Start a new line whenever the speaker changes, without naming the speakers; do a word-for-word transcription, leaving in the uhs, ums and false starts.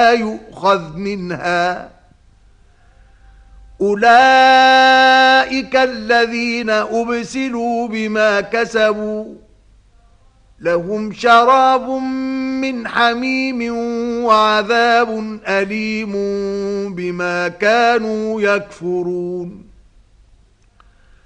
يؤخذ منها أولئك الذين أبسلوا بما كسبوا لهم شراب من حميم وعذاب أليم بما كانوا يكفرون.